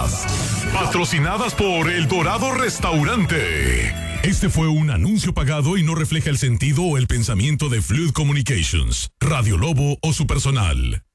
Noticias. Patrocinadas por El Dorado Restaurante. Este fue un anuncio pagado y no refleja el sentido o el pensamiento de Fluid Communications, Radio Lobo o su personal.